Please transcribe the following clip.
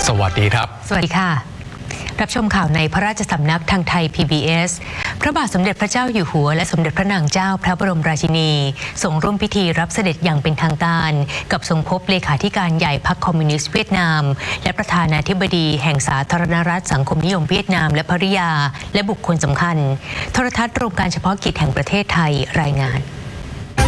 สวัสดีครับสวัสดีค่ะรับชมข่าวในพระราชสำนักทางไทย PBS พระบาทสมเด็จพระเจ้าอยู่หัวและสมเด็จพระนางเจ้าพระบรมราชินีทรงร่วมพิธีรับเสด็จอย่างเป็นทางการกับทรงพบเลขาธิการใหญ่พรรคคอมมิวนิสต์เวียดนามและประธานาธิบดีแห่งสาธารณรัฐสังคมนิยมเวียดนามและภริยาและบุคคลสำคัญโทรทัศน์รวมการเฉพาะกิจแห่งประเทศไทยรายงาน